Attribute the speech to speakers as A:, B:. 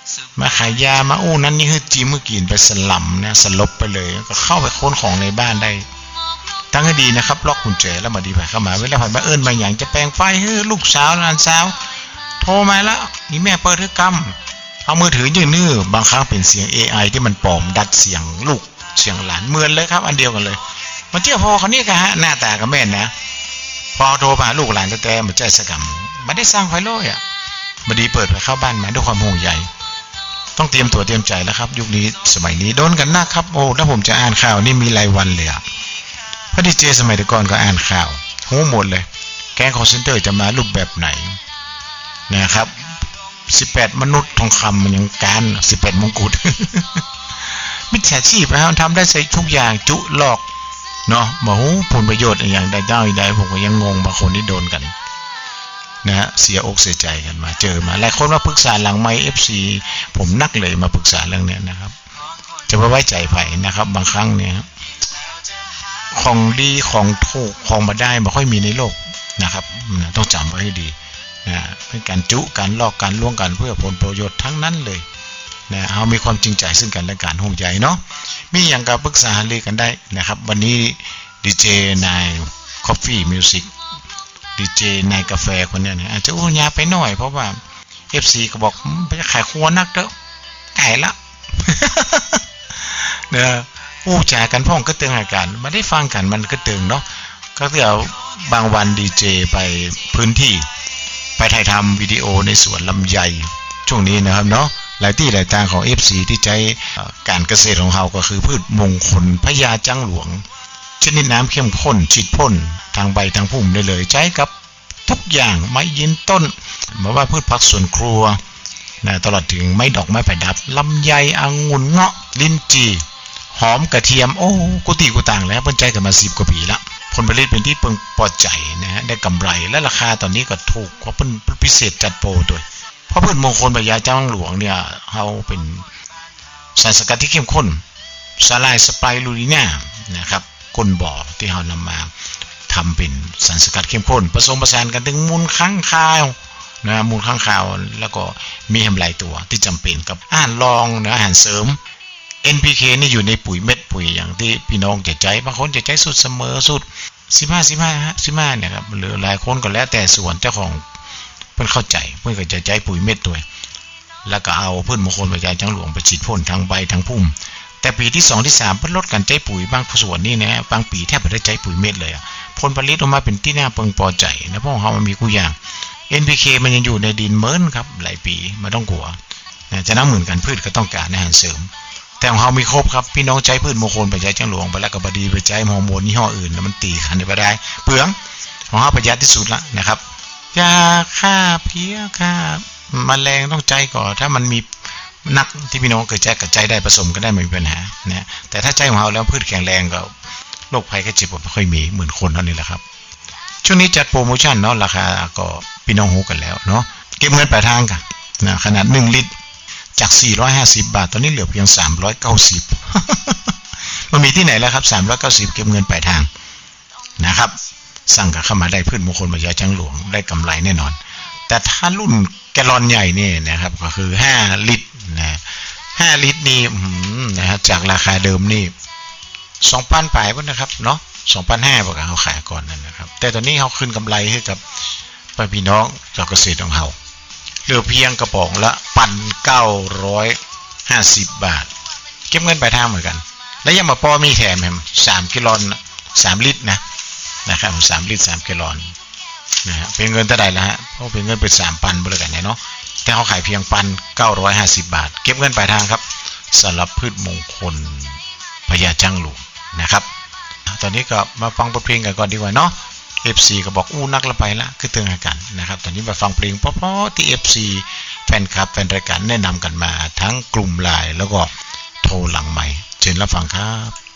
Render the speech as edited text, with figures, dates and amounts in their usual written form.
A: มาขายยามาอู้นั้นนี่คือจีมือกินไปสลัมนะสลบไปเลยก็เข้าไปค้นของในบ้านได้ตั้งให้ดีนะครับล็อกกุญแจแล้วมาดีไปเข้ามาเวลาผ่านมามาอย่างจะแปลงไฟให้ลูกสาวหลานสาวโทรมาแล้วนี่แม่เปิดกรรมเอามือถือยืนนื้อบางครั้งเป็นเสียง AI ที่มันปลอมดัดเสียงลูกเสียงหลานเหมือนเลยครับอันเดียวกันเลยมาเจ้าพอเขานี่กันฮะหน้าตากับแม่นะพอโทรมาลูกหลานแต่มาใจสกรรมไม่ได้สร้างไฟโล่อะมาดีเปิดไปเข้าบ้านมาด้วยความห่วงใยต้องเตรียมตัวเตรียมใจแล้วครับยุคนี้สมัยนี้โดนกันนะครับโอ้แล้วผมจะอ่านข่าวนี่มีรายวันเลยอะพอดีเจสมัยก่อนก็อ่านข่าวหูหมดเลยแก๊งคอลเซ็นเตอร์จะมารูปแบบไหนนะครับ18มนุษย์ทองคำมันยังการ18มงกุฎมิจฉาชีพนะครับทำได้ใช้ทุกอย่างจุหลอกเนาะบอกผลประโยชน์อย่างใดผมก็ยังงงบางคนที่โดนกันนะฮะเสียอกเสียใจกันมาเจอมาหลายคนมาปรึกษาหลังไมค์ FC ผมนักเลยมาปรึกษาเรื่องนี้นะครับจะไว้ใจไผ่นะครับบางครั้งเนี่ยของดีของถูกของมาได้ไม่ค่อยมีในโลกนะครับต้องจำไว้ให้ดีนะเป็นการจุการลอกการล่วงกันเพื่อผลประโยชน์ทั้งนั้นเลยนะเรามีความจริงใจซึ่งกันและกันห่วงใยเนาะมีอย่างกับปรึกษาเรื่องกันได้นะครับวันนี้ดีเจนาย Coffee Music ดีเจนายกาแฟคนนี้อาจจะอู้ยาไปหน่อยเพราะว่า FC ก็บอกไปขายครัวนักเด้อไก่ละ เนี่ยอู้จากันพ่องก็เตือนกันมาได้ฟังกันมันก็ตึงเนาะก็เดี๋ยวบางวันดีเจไปพื้นที่ไปถ่ายทำวิดีโอในสวนลำไยช่วงนี้นะครับเนาะหลายที่หลายทางของ FC ที่ใช้การเกษตรของเราก็คือพืชมงคลพญาจังหลวงชนิดน้ำเข้มข้นฉีดพ่นทางใบทางพุ่มได้เลยใช้กับทุกอย่างไม้ยืนต้นเหมือนว่าพืชผักสวนครัวนะตลอดถึงไม้ดอกไม้ประดับลำไยองุ่นเงาะลิ้นจี่หอมกระเทียมโอ้กุฏิกุตังแล้วเพิ่นใจกันมา10กว่าปีละผลผลิตเป็นที่เพิ่งพอใจนะฮะได้กำไรและราคาตอนนี้ก็ถูกเพราะเพิ่นพิเศษจัดโปรด้วยเพราะพืชมงคลพญาจังหลวงเนี่ยเฮาเป็นสารสกัดที่เข้มข้นสาลายสไปรูลิน่านะครับก้นบ่อที่เฮานำมาทำเป็นสารสกัดเข้มข้นผสมผสานกันถึงมูลค้างคาวนะมูลค้างคาวแล้วก็มีแฮมหลายตัวที่จำเป็นกับอาหารรองนะอาหารเสริม NPK นี่อยู่ในปุ๋ยเม็ดปุ๋ยอย่างที่พี่น้องจะใจบางคนจะใจสูตรเสมอสูตร15เนี่ยครับหรือหลายคนก็แล้วแต่ส่วนเจ้าของเพิ่นเข้าใจเพิ่นก็จะใจปุ๋ยเม็ดด้วยแล้วก็เอาพืชมงคลพญาจังหลวงไปฉีดพ่นทั้งใบทั้งพุ่มแต่ปีที่2ที่3เพิ่นลดการใจปุ๋ยบางส่วนนี่นะบางปีแทบไม่ได้ใจปุ๋ยเม็ดเลยผลผลิตออกมาเป็นที่น่าพึงพอใจนะเพราะของเฮามันมีกูอย่าง NPK มันยังอยู่ในดินเหมือนครับหลายปีไม่ต้องกลัวนะจะน้ำเหมือนกันพืชก็ต้องการอาหารเสริมแต่ของเฮามีครบครับพี่น้องใจพืชมงคลพญาจังหลวงไปแล้วก็บ่ดีไปใจฮอร์โมนยี่ห้ออื่นแล้วมันตีกันบ่ได้เปลืองของเฮาประหยัดที่สุดละนะครับยาฆ่าเพี้ยฆ่าแมลงต้องใจก่อนถ้ามันมีนักที่พี่น้องเคยใจกับใจได้ผสมกันได้ไม่มีปัญหานะแต่ถ้าใจของเฮาแล้วพืชแข็งแรงก็โรคภัยไข้เจ็บไม่ค่อยมีเหมือนคนเท่านี้แหละครับช่วงนี้จัดโปรโมชั่นเนาะราคาก็พี่น้องฮู้กันแล้วเนาะเก็บเงินปลายทางกันนะขนาด1ลิตรจาก450บาทตอนนี้เหลือเพียง390มันมีที่ไหนแล้วครับ390เก็บเงินปลายทางนะครับสั่งกันเข้ามาได้พืชมงคลพญาจังหลวงได้กำไรแน่นอนแต่ถ้ารุ่นแกลลอนใหญ่นี่นะครับก็คือ5ลิตรนะ5ลิตรนี่นะครับจากราคาเดิมนี่ 2,000 ปลายพุ่นนะครับเนาะ 2,500 บ่ก็เฮาขายก่อนนั่นนะครับแต่ตอนนี้เฮาขึ้นกำไรให้กับพี่น้องชาวเกษตรของเฮาเหลือเพียงกระป๋องละ1,950 บาทเก็บเงินปลายทางเหมือนกันและยังมาพอมีแถมแฮม3กิโล3ลิตรนะครับ3ลิตร3กิโลนะฮะเป็นเงินเท่าใดล่ะฮะเพราะเป็นเงินเป็น 3,000 บ่แล้วกันเนาะแต่เฮาขายเพียง1,950 บาทเก็บเงินปลายทางครับสำหรับพืชมงคลพญาจังหลวงนะครับตอนนี้ก็มาฟังบทเพลงกันก่อนดีกว่าเนาะ FC ก็บอกอู้นักละไปละคือเตือนกันนะครับตอนนี้มาฟังเพลงเพราะๆที่ FC แฟนคลับแฟนรายการแนะนำกันมาทั้งกลุ่มไลน์แล้วก็โทรหลังใหม่เชิญรับฟังครับ